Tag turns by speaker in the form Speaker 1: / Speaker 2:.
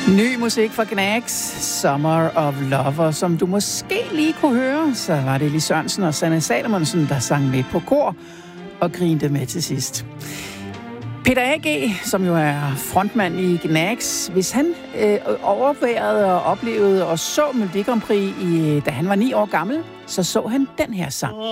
Speaker 1: Ny musik fra Gnags, Summer of Love, og som du måske lige kunne høre, så var det Lis Sørensen og Sanne Salomonsen, der sang med på kor og grinte med til sidst. Peter A.G., som jo er frontmand i Gnags, hvis han overværede og oplevede og så Melodi Grand Prix, da han var 9 år gammel, så han den her sang.